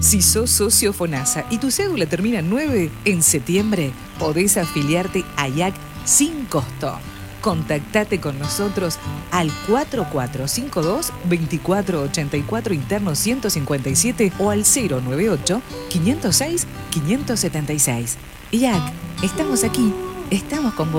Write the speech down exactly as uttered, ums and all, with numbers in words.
Si sos socio FONASA y tu cédula termina en nueve, en septiembre podés afiliarte a I A C sin costo. Contactate con nosotros al cuatro cuatro cinco dos, dos cuatro ocho cuatro interno ciento cincuenta y siete o al cero nueve ocho, quinientos seis, quinientos setenta y seis. I A C, estamos aquí, estamos con vos.